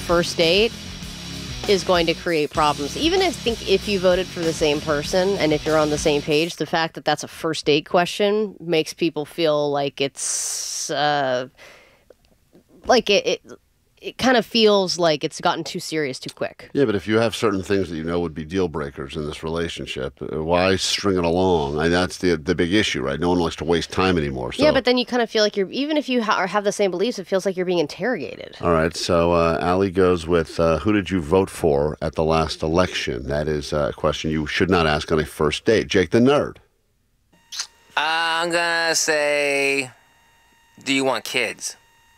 first date is going to create problems. Even if you voted for the same person and if you're on the same page, the fact that that's a first date question makes people feel like it's it kind of feels like it's gotten too serious too quick. Yeah, but if you have certain things that you know would be deal breakers in this relationship, why string it along? That's the big issue, right? No one likes to waste time anymore. So. Yeah, but then you kind of feel like even if you have the same beliefs, it feels like you're being interrogated. All right, so Allie goes with, who did you vote for at the last election? That is a question you should not ask on a first date. Jake the Nerd. I'm going to say, do you want kids?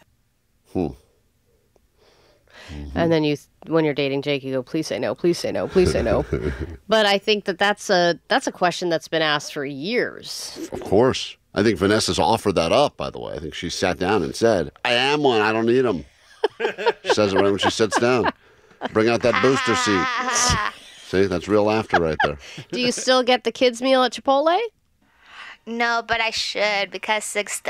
And then when you're dating Jake, you go, please say no, please say no, please say no. But I think that's a question that's been asked for years. Of course. I think Vanessa's offered that up, by the way. I think she sat down and said, I am one, I don't need them. She says it right when she sits down. Bring out that booster seat. See, that's real laughter right there. Do you still get the kids' meal at Chipotle? No, but I should because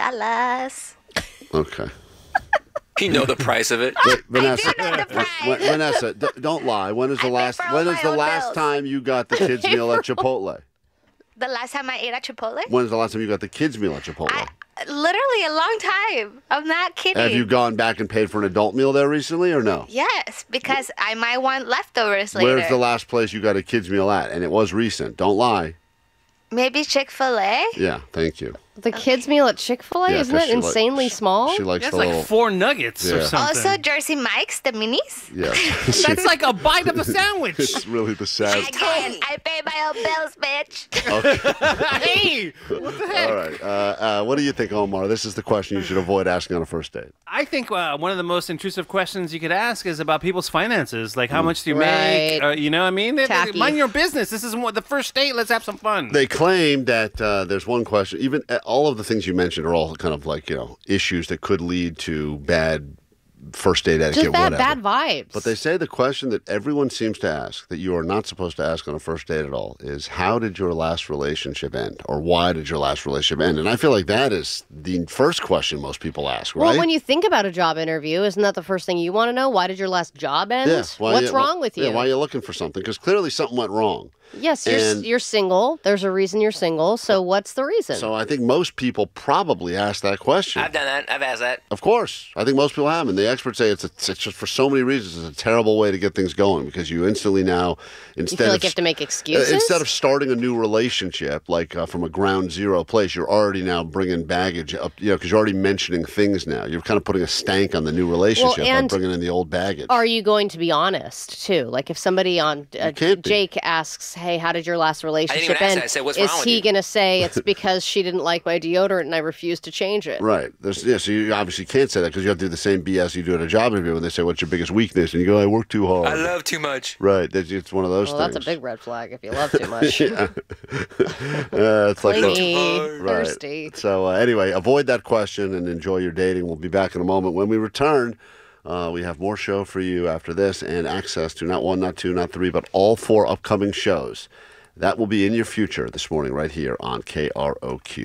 $6. Okay. You know the price of it. Wait, Vanessa, I do know the price. Vanessa, don't lie. When is the last time you got the kids' meal at Chipotle? The last time I ate at Chipotle? When is the last time you got the kids' meal at Chipotle? Literally a long time. I'm not kidding. Have you gone back and paid for an adult meal there recently or no? Yes, because I might want leftovers later. Where's the last place you got a kids' meal at? And it was recent. Don't lie. Maybe Chick-fil-A? Yeah, thank you. The kids' meal at Chick-fil-A? Yeah, Isn't it insanely small? She likes That's the like little... 4 nuggets or something. Also, Jersey Mike's, the minis? Yeah. That's like a bite of a sandwich. It's really the sad... Again, I pay my own bills, bitch. Hey, what the heck? All right. What do you think, Omar? This is the question you should avoid asking on a first date. I think one of the most intrusive questions you could ask is about people's finances. Like, how much do you make? Right. You know what I mean? Tacky. Mind your business. This is the first date. Let's have some fun. They claim that there's one question. Even all of the things you mentioned are all kind of like, issues that could lead to bad first date etiquette, Just whatever. bad vibes. But they say the question that everyone seems to ask, that you are not supposed to ask on a first date at all, is how did your last relationship end? Or why did your last relationship end? And I feel like that is the first question most people ask, right? Well, when you think about a job interview, isn't that the first thing you want to know? Why did your last job end? Yeah, What's wrong with you? Yeah, why are you looking for something? Because clearly something went wrong. Yes, you're single. There's a reason you're single. So what's the reason? So I think most people probably ask that question. I've done that. I've asked that. Of course. I think most people have. And the experts say it's just for so many reasons, it's a terrible way to get things going because you instantly now, you feel like you have to make excuses? Instead of starting a new relationship, like from a ground zero place, you're already now bringing baggage up, because you're already mentioning things now. You're kind of putting a stank on the new relationship by bringing in the old baggage. Are you going to be honest, too? Like if somebody on Jake asks, hey, how did your last relationship end? I said, what's wrong is with he you? going to say it's because she didn't like my deodorant and I refused to change it? Right. So you obviously can't say that because you have to do the same BS you do at a job interview when they say, what's your biggest weakness? And you go, I work too hard. I love too much. Right. It's one of those things. That's a big red flag if you love too much. It's like Clingy, right. thirsty. So anyway, avoid that question and enjoy your dating. We'll be back in a moment. When we return, we have more show for you after this and access to not 1, not 2, not 3, but all 4 upcoming shows. That will be in your future this morning right here on KROQ.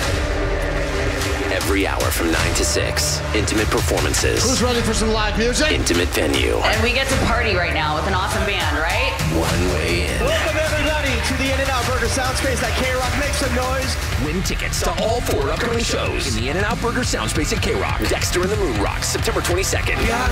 Every hour from 9 to 6, intimate performances. Who's ready for some live music? Intimate venue. And we get to party right now with an awesome band, right? One way in. Welcome everybody to the In-N-Out Burger Soundspace at K-Rock. Make some noise. Win tickets to all 4 upcoming shows in the In-N-Out Burger Soundspace at K-Rock. Dexter and the Moon Rocks, September 22nd.